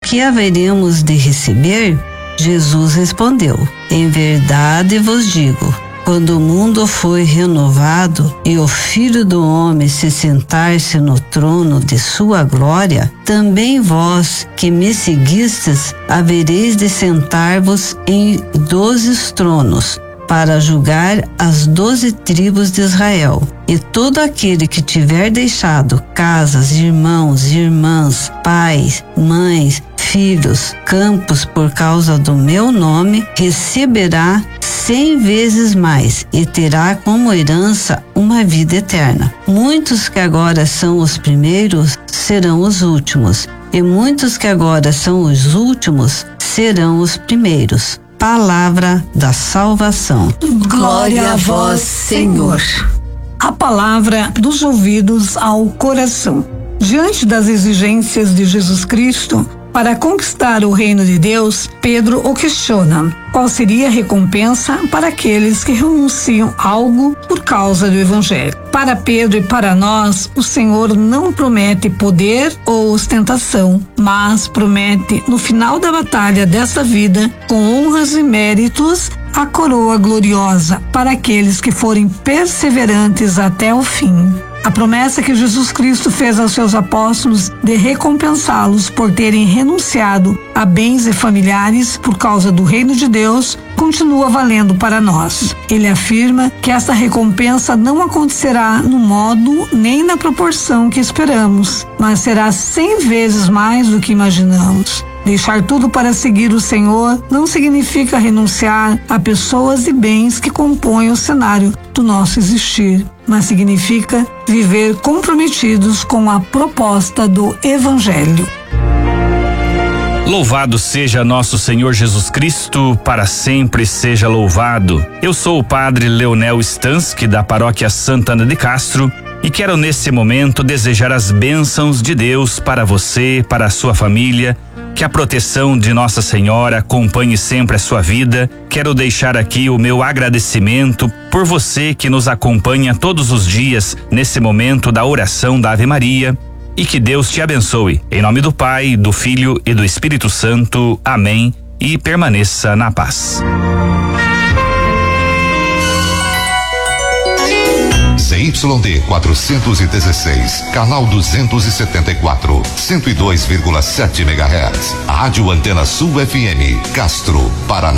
que haveremos de receber? Jesus respondeu: em verdade vos digo, quando o mundo foi renovado e o Filho do Homem se sentar-se no trono de sua glória, também vós que me seguistes havereis de sentar-vos em 12 tronos, para julgar as 12 tribos de Israel. E todo aquele que tiver deixado casas, irmãos, irmãs, pais, mães, filhos, campos por causa do meu nome, receberá 100 vezes mais e terá como herança uma vida eterna. Muitos que agora são os primeiros serão os últimos, e muitos que agora são os últimos serão os primeiros. Palavra da salvação. Glória a vós, Senhor. A palavra dos ouvidos ao coração. Diante das exigências de Jesus Cristo para conquistar o reino de Deus, Pedro o questiona: qual seria a recompensa para aqueles que renunciam algo por causa do Evangelho? Para Pedro e para nós, o Senhor não promete poder ou ostentação, mas promete, no final da batalha dessa vida, com honras e méritos, a coroa gloriosa para aqueles que forem perseverantes até o fim. A promessa que Jesus Cristo fez aos seus apóstolos de recompensá-los por terem renunciado a bens e familiares por causa do reino de Deus continua valendo para nós. Ele afirma que essa recompensa não acontecerá no modo nem na proporção que esperamos, mas será 100 vezes mais do que imaginamos. Deixar tudo para seguir o Senhor não significa renunciar a pessoas e bens que compõem o cenário do nosso existir, mas significa viver comprometidos com a proposta do Evangelho. Louvado seja nosso Senhor Jesus Cristo, para sempre seja louvado. Eu sou o Padre Leonel Stansky, da Paróquia Santana de Castro, e quero nesse momento desejar as bênçãos de Deus para você, para a sua família. Que a proteção de Nossa Senhora acompanhe sempre a sua vida. Quero deixar aqui o meu agradecimento por você que nos acompanha todos os dias nesse momento da oração da Ave Maria. E que Deus te abençoe. Em nome do Pai, do Filho e do Espírito Santo. Amém. E permaneça na paz. ZYD 416, canal 274, 102,7 MHz. Rádio Antena Sul FM, Castro, Paraná.